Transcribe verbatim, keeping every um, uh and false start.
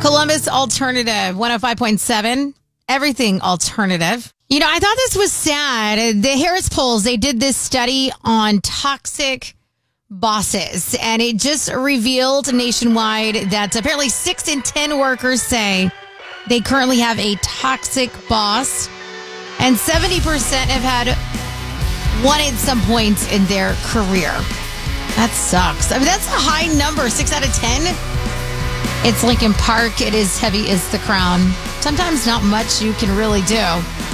Columbus Alternative, one oh five point seven. Everything alternative. You know, I thought this was sad. The Harris Polls, they did this study on toxic bosses, and it just revealed nationwide that apparently six in ten workers say they currently have a toxic boss, and seventy percent have had one at some point in their career. That sucks. I mean, that's a high number, six out of ten. It's Lincoln Park. It is heavy as the crown. Sometimes not much you can really do.